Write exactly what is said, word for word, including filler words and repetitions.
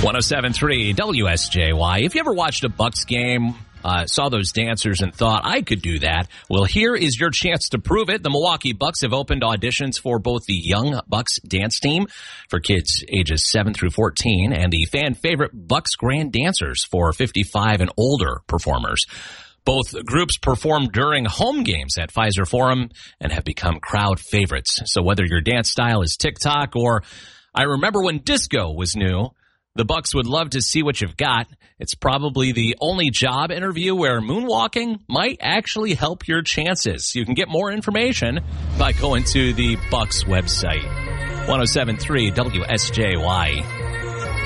one oh seven point three W S J Y. If you ever watched a Bucks game, uh, saw those dancers and thought, I could do that, well, here is your chance to prove it. The Milwaukee Bucks have opened auditions for both the Young Bucks dance team for kids ages seven through fourteen and the fan favorite Bucks Grand Dancers for fifty-five and older performers. Both groups perform during home games at Pfizer Forum and have become crowd favorites. So whether your dance style is TikTok or I remember when disco was new, the Bucks would love to see what you've got. It's probably the only job interview where moonwalking might actually help your chances. You can get more information by going to the Bucks website. one oh seven point three W S J Y.